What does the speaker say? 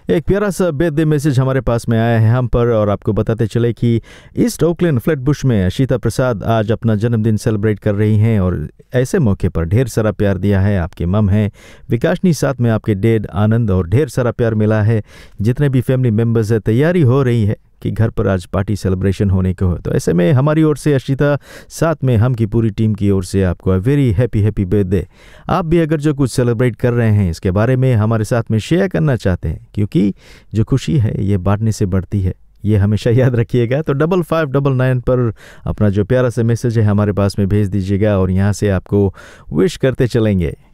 एक प्यारा सा बर्थडे मैसेज हमारे पास में आया है हम पर, और आपको बताते चले कि ईस्ट ओकलैंड फ्लैटबुश में अशिता प्रसाद आज अपना जन्मदिन सेलिब्रेट कर रही हैं, और ऐसे मौके पर ढेर सारा प्यार दिया है आपके मम हैं विकासनी, साथ में आपके डैड आनंद, और ढेर सारा प्यार मिला है। जितने भी फैमिली मेम्बर्स है, तैयारी हो रही है कि घर पर आज पार्टी सेलिब्रेशन होने को हो। तो ऐसे में हमारी ओर से अशिता, साथ में हम की पूरी टीम की ओर से आपको वेरी हैप्पी बर्थडे। आप भी अगर जो कुछ सेलिब्रेट कर रहे हैं इसके बारे में हमारे साथ में शेयर करना चाहते हैं, क्योंकि जो खुशी है ये बांटने से बढ़ती है, ये हमेशा याद रखिएगा। तो 5599 पर अपना जो प्यारा सा मैसेज है हमारे पास में भेज दीजिएगा, और यहाँ से आपको विश करते चलेंगे।